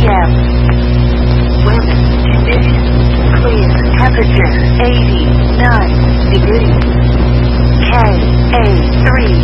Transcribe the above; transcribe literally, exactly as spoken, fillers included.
m. Weather conditions. Clear. Temperature eighty-nine degrees. K A three